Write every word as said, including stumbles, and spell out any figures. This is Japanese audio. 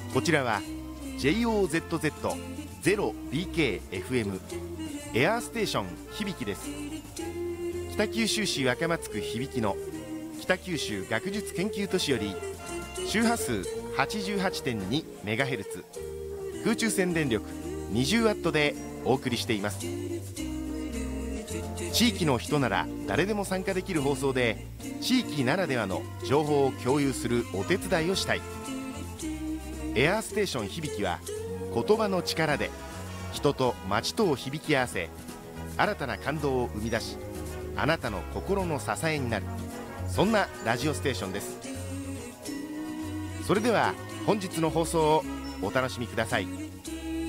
こちらは ジェイオーゼットゼットゼロビーケーエフエム エアーステーション響です。北九州市若松区響の北九州学術研究都市より周波数 はちじゅうはちてんにメガヘルツ 空中線電力 にじゅうワット でお送りしています。地域の人なら誰でも参加できる放送で、地域ならではの情報を共有するお手伝いをしたい。エアーステーション響は言葉の力で人と街とを響き合わせ、新たな感動を生み出し、あなたの心の支えになる、そんなラジオステーションです。それでは本日の放送をお楽しみください。